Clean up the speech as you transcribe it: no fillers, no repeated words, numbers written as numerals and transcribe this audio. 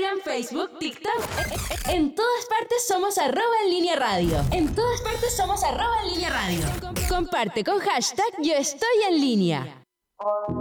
Instagram, Facebook, TikTok. En todas partes somos @enlinea_radio. En todas partes somos @enlinea_radio. Comparte con hashtag Yo Estoy en Línea.